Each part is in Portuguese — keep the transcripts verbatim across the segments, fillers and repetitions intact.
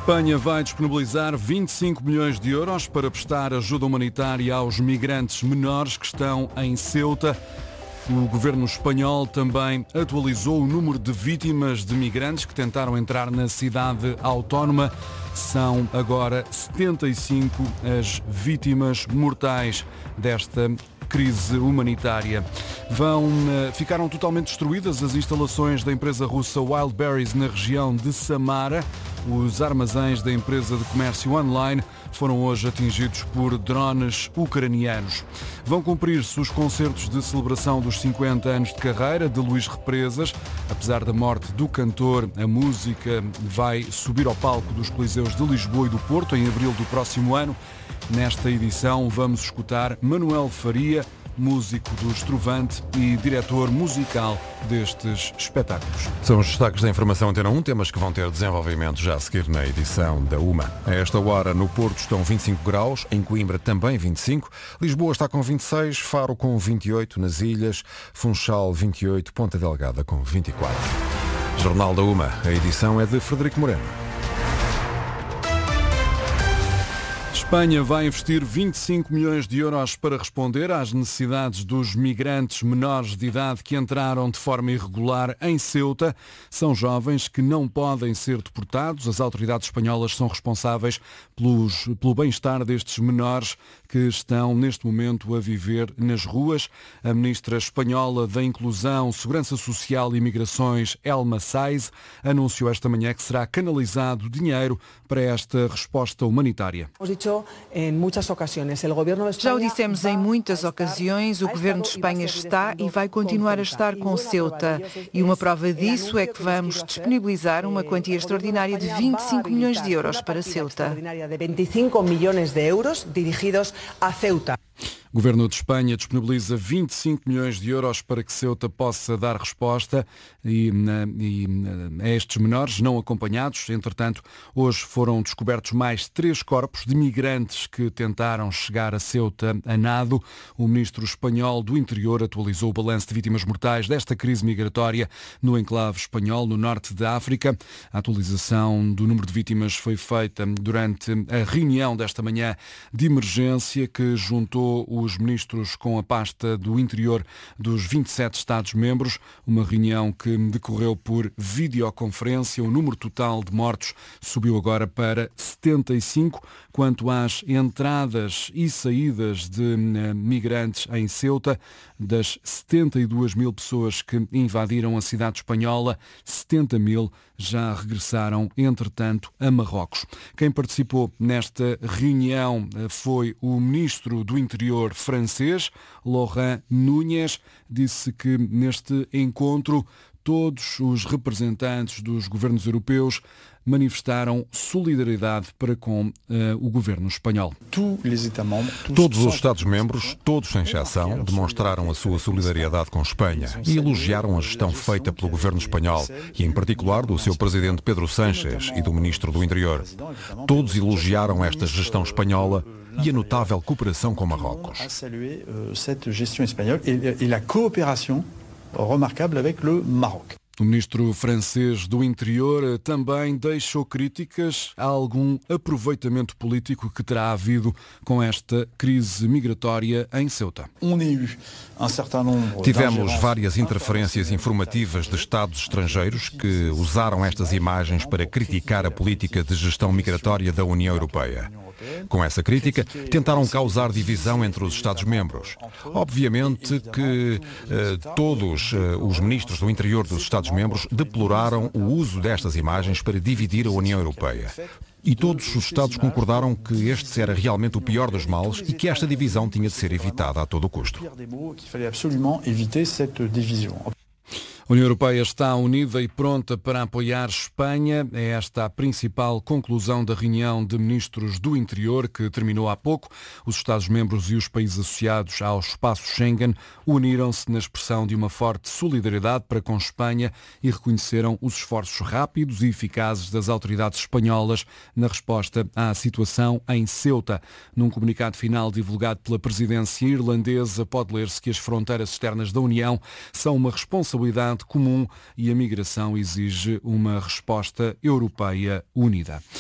Espanha vai disponibilizar vinte e cinco milhões de euros para prestar ajuda humanitária aos migrantes menores que estão em Ceuta. O governo espanhol também atualizou o número de vítimas de migrantes que tentaram entrar na cidade autónoma. São agora setenta e cinco as vítimas mortais desta crise humanitária. Vão, ficaram totalmente destruídas as instalações da empresa russa Wildberries na região de Samara. Os armazéns da empresa de comércio online foram hoje atingidos por drones ucranianos. Vão cumprir-se os concertos de celebração dos cinquenta anos de carreira de Luís Represas. Apesar da morte do cantor, a música vai subir ao palco dos Coliseus de Lisboa e do Porto em abril do próximo ano. Nesta edição vamos escutar Manuel Faria, músico do Estrovante e diretor musical destes espetáculos. São os destaques da Informação Antena um, temas que vão ter desenvolvimento já a seguir na edição da Uma. A esta hora no Porto estão vinte e cinco graus, em Coimbra também vinte e cinco, Lisboa está com vinte e seis, Faro com vinte e oito, nas Ilhas, Funchal vinte e oito, Ponta Delgada com vinte e quatro. Jornal da Uma, a edição é de Frederico Moreno. Espanha vai investir vinte e cinco milhões de euros para responder às necessidades dos migrantes menores de idade que entraram de forma irregular em Ceuta. São jovens que não podem ser deportados. As autoridades espanholas são responsáveis pelos, pelo bem-estar destes menores que estão neste momento a viver nas ruas. A ministra espanhola da Inclusão, Segurança Social e Migrações, Elma Saiz, anunciou esta manhã que será canalizado dinheiro para esta resposta humanitária. Já o dissemos em muitas ocasiões, o Governo de Espanha está e vai continuar a estar com Ceuta. E uma prova disso é que vamos disponibilizar uma quantia extraordinária de vinte e cinco milhões de euros para Ceuta. O Governo de Espanha disponibiliza vinte e cinco milhões de euros para que Ceuta possa dar resposta e, e, a estes menores não acompanhados. Entretanto, hoje foram descobertos mais três corpos de migrantes que tentaram chegar a Ceuta a nado. O ministro espanhol do Interior atualizou o balanço de vítimas mortais desta crise migratória no enclave espanhol, no norte da África. A atualização do número de vítimas foi feita durante a reunião desta manhã de emergência que juntou os os ministros com a pasta do interior dos vinte e sete Estados-membros, uma reunião que decorreu por videoconferência. O número total de mortos subiu agora para setenta e cinco. Quanto às entradas e saídas de uh, migrantes em Ceuta, das setenta e duas mil pessoas que invadiram a cidade espanhola, setenta mil já regressaram, entretanto, a Marrocos. Quem participou nesta reunião foi o ministro do Interior francês, Laurent Nunez. Disse que neste encontro todos os representantes dos governos europeus manifestaram solidariedade para com uh, o governo espanhol. Todos os Estados-membros, todos sem exceção, demonstraram a sua solidariedade com Espanha e elogiaram a gestão feita pelo governo espanhol e, em particular, do seu presidente Pedro Sánchez e do ministro do Interior. Todos elogiaram esta gestão espanhola e a notável cooperação com Marrocos. O ministro francês do Interior também deixou críticas a algum aproveitamento político que terá havido com esta crise migratória em Ceuta. Tivemos várias interferências informativas de Estados estrangeiros que usaram estas imagens para criticar a política de gestão migratória da União Europeia. Com essa crítica, tentaram causar divisão entre os Estados-membros. Obviamente que eh, todos eh, os ministros do interior dos Estados-membros deploraram o uso destas imagens para dividir a União Europeia. E todos os Estados concordaram que este era realmente o pior dos males e que esta divisão tinha de ser evitada a todo custo. A União Europeia está unida e pronta para apoiar Espanha. É esta a principal conclusão da reunião de ministros do Interior que terminou há pouco. Os Estados-membros e os países associados ao espaço Schengen uniram-se na expressão de uma forte solidariedade para com Espanha e reconheceram os esforços rápidos e eficazes das autoridades espanholas na resposta à situação em Ceuta. Num comunicado final divulgado pela presidência irlandesa, pode ler-se que as fronteiras externas da União são uma responsabilidade comum e a migração exige uma resposta europeia unida.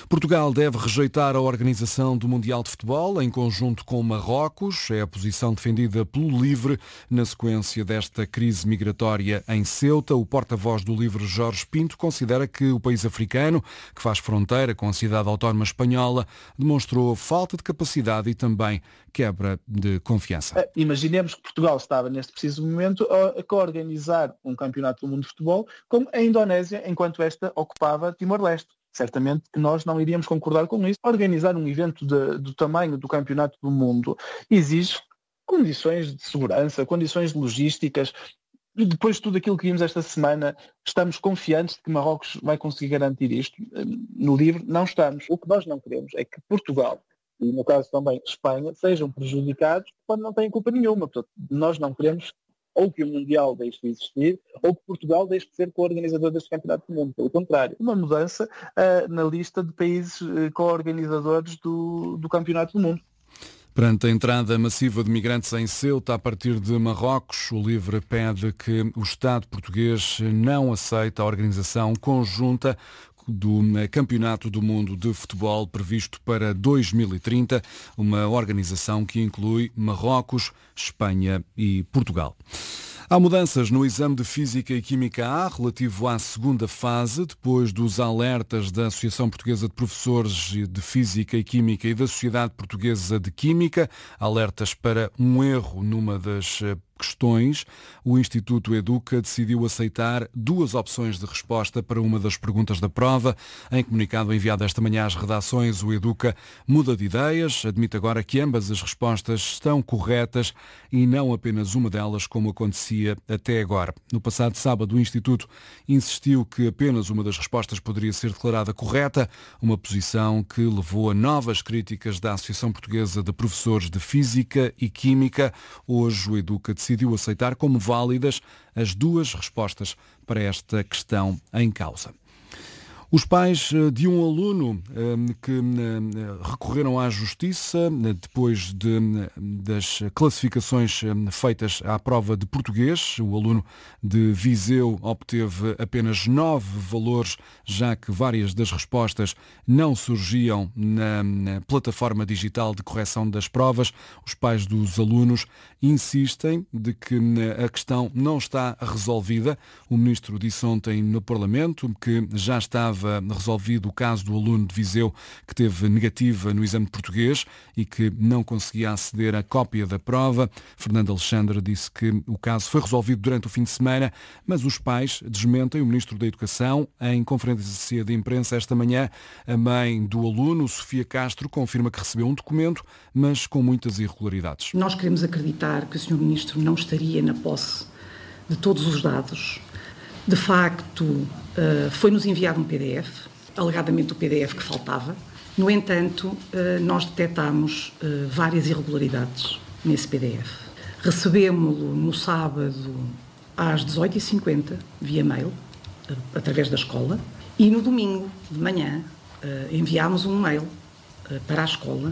Portugal deve rejeitar a organização do Mundial de Futebol em conjunto com Marrocos. É a posição defendida pelo LIVRE na sequência desta crise migratória em Ceuta. O porta-voz do LIVRE, Jorge Pinto, considera que o país africano, que faz fronteira com a cidade autónoma espanhola, demonstrou falta de capacidade e também quebra de confiança. Imaginemos que Portugal estava neste preciso momento a organizar um campeonato do mundo de futebol como a Indonésia, enquanto esta ocupava Timor-Leste. Certamente que nós não iríamos concordar com isso. Organizar um evento de, do tamanho do campeonato do mundo exige condições de segurança, condições logísticas. E depois de tudo aquilo que vimos esta semana, estamos confiantes de que Marrocos vai conseguir garantir isto? No LIVRE não estamos. O que nós não queremos é que Portugal, e no caso também Espanha, sejam prejudicados quando não têm culpa nenhuma. Portanto, nós não queremos ou que o Mundial deixe de existir, ou que Portugal deixe de ser co-organizador deste campeonato do mundo. Pelo contrário, uma mudança uh, na lista de países uh, co-organizadores do, do campeonato do mundo. Perante a entrada massiva de migrantes em Ceuta a partir de Marrocos, o LIVRE pede que o Estado português não aceite a organização conjunta do Campeonato do Mundo de Futebol previsto para dois mil e trinta, uma organização que inclui Marrocos, Espanha e Portugal. Há mudanças no exame de Física e Química A relativo à segunda fase, depois dos alertas da Associação Portuguesa de Professores de Física e Química e da Sociedade Portuguesa de Química, alertas para um erro numa das questões. O Instituto Educa decidiu aceitar duas opções de resposta para uma das perguntas da prova. Em comunicado enviado esta manhã às redações, o Educa muda de ideias, admite agora que ambas as respostas estão corretas e não apenas uma delas, como acontecia até agora. No passado sábado, o Instituto insistiu que apenas uma das respostas poderia ser declarada correta, uma posição que levou a novas críticas da Associação Portuguesa de Professores de Física e Química. Hoje, o Educa decidiu aceitar como válidas as duas respostas para esta questão em causa. Os pais de um aluno que recorreram à Justiça depois de, das classificações feitas à prova de português. O aluno de Viseu obteve apenas nove valores, já que várias das respostas não surgiam na, na plataforma digital de correção das provas. Os pais dos alunos insistem de que a questão não está resolvida. O ministro disse ontem no Parlamento que já estava resolvido o caso do aluno de Viseu que teve negativa no exame de português e que não conseguia aceder à cópia da prova. Fernando Alexandre disse que o caso foi resolvido durante o fim de semana, mas os pais desmentem o ministro da Educação. Em conferência de imprensa esta manhã, a mãe do aluno, Sofia Castro, confirma que recebeu um documento, mas com muitas irregularidades. Nós queremos acreditar que o senhor ministro não estaria na posse de todos os dados. De facto, foi-nos enviado um P D F, alegadamente o P D F que faltava. No entanto, nós detectámos várias irregularidades nesse P D F. Recebemos-lo no sábado às dezoito e cinquenta, via mail, através da escola, e no domingo de manhã enviámos um mail para a escola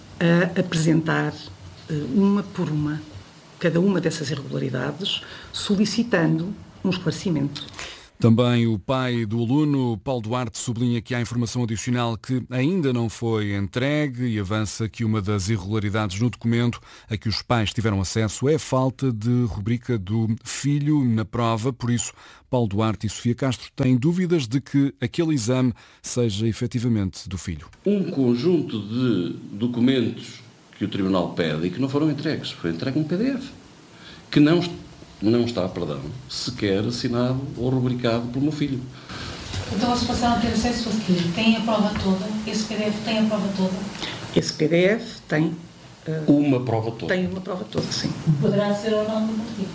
a apresentar uma por uma cada uma dessas irregularidades, solicitando um esclarecimento. Também o pai do aluno, Paulo Duarte, sublinha que há informação adicional que ainda não foi entregue e avança que uma das irregularidades no documento a que os pais tiveram acesso é a falta de rubrica do filho na prova. Por isso, Paulo Duarte e Sofia Castro têm dúvidas de que aquele exame seja efetivamente do filho. Um conjunto de documentos que o Tribunal pede e que não foram entregues. Foi entregue um P D F que não Não está, perdão, sequer assinado ou rubricado pelo meu filho. Então eles passaram a ter acesso a quê? Tem a prova toda? Esse P D F tem a prova toda? Esse P D F tem... Uh, uma prova toda? Tem uma prova toda, sim. Poderá ser ou não do partido?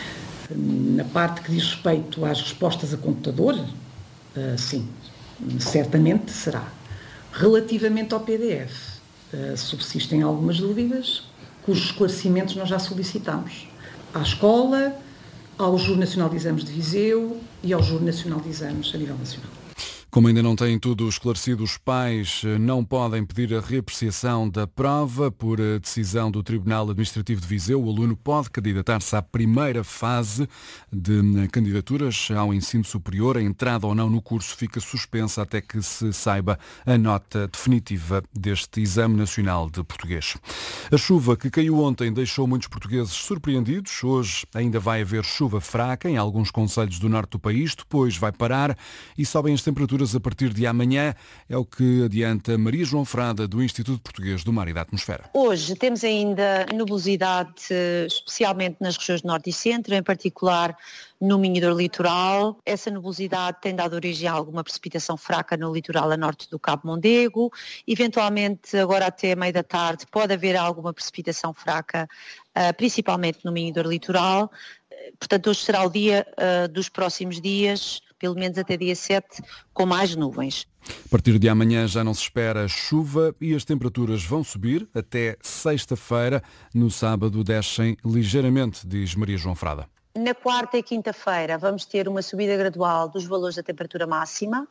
Na parte que diz respeito às respostas a computador, uh, sim, certamente será. Relativamente ao P D F, uh, subsistem algumas dúvidas, cujos esclarecimentos nós já solicitamos à escola, ao Júri Nacional de Exames de Viseu e ao Júri Nacional de Exames a nível nacional. Como ainda não têm tudo esclarecido, os pais não podem pedir a reapreciação da prova. Por decisão do Tribunal Administrativo de Viseu, o aluno pode candidatar-se à primeira fase de candidaturas ao ensino superior. A entrada ou não no curso fica suspensa até que se saiba a nota definitiva deste Exame Nacional de Português. A chuva que caiu ontem deixou muitos portugueses surpreendidos. Hoje ainda vai haver chuva fraca em alguns concelhos do norte do país, depois vai parar e sobem as temperaturas a partir de amanhã, é o que adianta Maria João Frada, do Instituto Português do Mar e da Atmosfera. Hoje temos ainda nubosidade, especialmente nas regiões do Norte e Centro, em particular no Minho do Litoral. Essa nubosidade tem dado origem a alguma precipitação fraca no litoral a norte do Cabo Mondego. Eventualmente, agora até meio da tarde, pode haver alguma precipitação fraca, principalmente no Minho do Litoral. Portanto, hoje será o dia uh, dos próximos dias, pelo menos até dia sete, com mais nuvens. A partir de amanhã já não se espera chuva e as temperaturas vão subir até sexta-feira. No sábado descem ligeiramente, diz Maria João Frada. Na quarta e quinta-feira vamos ter uma subida gradual dos valores da temperatura máxima.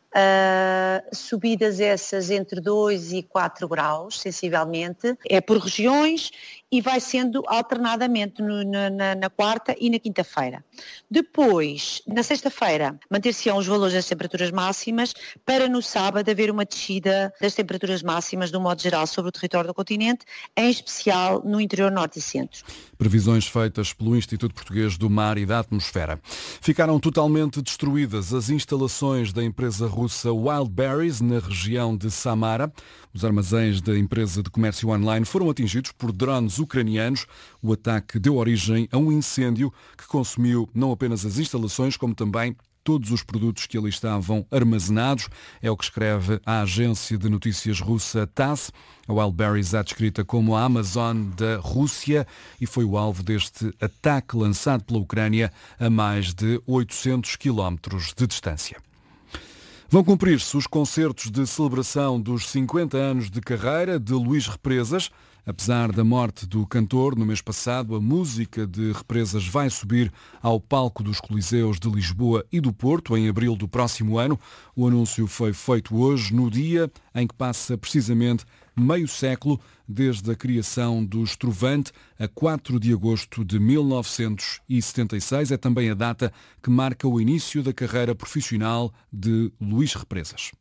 Uh, subidas essas entre dois e quatro graus, sensivelmente. É por regiões e vai sendo alternadamente no, na, na quarta e na quinta-feira. Depois, na sexta-feira, manter-se-ão os valores das temperaturas máximas, para no sábado haver uma descida das temperaturas máximas, de um modo geral, sobre o território do continente, em especial no interior norte e centro. Previsões feitas pelo Instituto Português do Mar e da Atmosfera. Ficaram totalmente destruídas as instalações da empresa russa Wildberries na região de Samara. Os armazéns da empresa de comércio online foram atingidos por drones ucranianos. O ataque deu origem a um incêndio que consumiu não apenas as instalações, como também todos os produtos que ali estavam armazenados. É o que escreve a agência de notícias russa Tass. A Wildberries é descrita como a Amazon da Rússia e foi o alvo deste ataque lançado pela Ucrânia a mais de oitocentos quilómetros de distância. Vão cumprir-se os concertos de celebração dos cinquenta anos de carreira de Luís Represas. Apesar da morte do cantor no mês passado, a música de Represas vai subir ao palco dos Coliseus de Lisboa e do Porto em abril do próximo ano. O anúncio foi feito hoje, no dia em que passa precisamente meio século desde a criação do Estrovante, a quatro de agosto de mil novecentos e setenta e seis. É também a data que marca o início da carreira profissional de Luís Represas.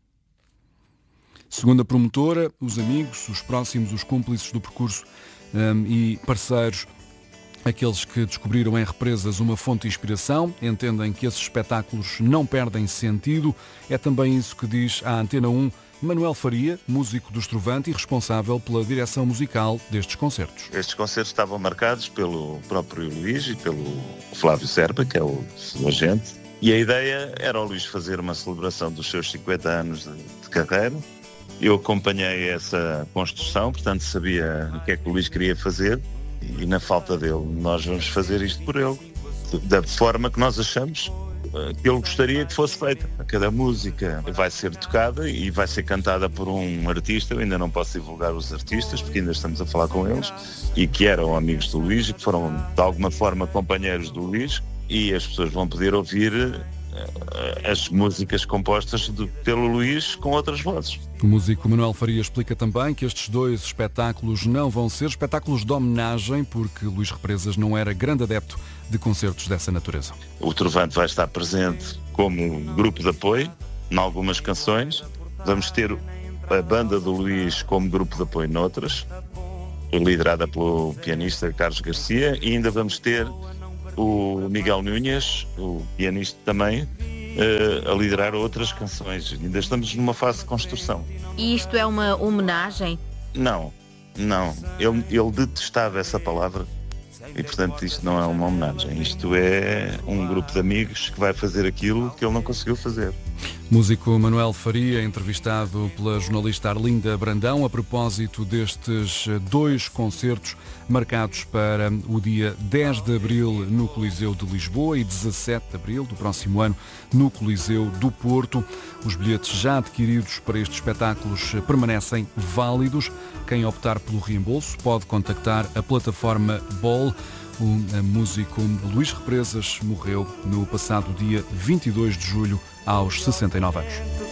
Segundo a promotora, os amigos, os próximos, os cúmplices do percurso um, e parceiros, aqueles que descobriram em Represas uma fonte de inspiração, entendem que esses espetáculos não perdem sentido. É também isso que diz à Antena um Manuel Faria, músico do Estrovante e responsável pela direção musical destes concertos. Estes concertos estavam marcados pelo próprio Luís e pelo Flávio Serpa, que é o seu agente, e a ideia era o Luís fazer uma celebração dos seus cinquenta anos de, de carreira. Eu acompanhei essa construção, portanto sabia o que é que o Luís queria fazer e na falta dele nós vamos fazer isto por ele, da forma que nós achamos que ele gostaria que fosse feita. Cada música vai ser tocada e vai ser cantada por um artista. Eu ainda não posso divulgar os artistas porque ainda estamos a falar com eles, e que eram amigos do Luís e que foram de alguma forma companheiros do Luís, e as pessoas vão poder ouvir as músicas compostas do, pelo Luís com outras vozes. O músico Manuel Faria explica também que estes dois espetáculos não vão ser espetáculos de homenagem, porque Luís Represas não era grande adepto de concertos dessa natureza. O Estrovante vai estar presente como grupo de apoio em algumas canções. Vamos ter a banda do Luís como grupo de apoio noutras, liderada pelo pianista Carlos Garcia, e ainda vamos ter o Miguel Núñez, o pianista também, uh, a liderar outras canções. Ainda estamos numa fase de construção. E isto é uma homenagem? Não, não. Ele, ele detestava essa palavra e, portanto, isto não é uma homenagem. Isto é um grupo de amigos que vai fazer aquilo que ele não conseguiu fazer. Músico Manuel Faria, entrevistado pela jornalista Arlinda Brandão a propósito destes dois concertos marcados para o dia dez de abril no Coliseu de Lisboa e dezassete de abril do próximo ano no Coliseu do Porto. Os bilhetes já adquiridos para estes espetáculos permanecem válidos. Quem optar pelo reembolso pode contactar a plataforma Bol. O músico Luís Represas morreu no passado dia vinte e dois de julho, aos sessenta e nove anos.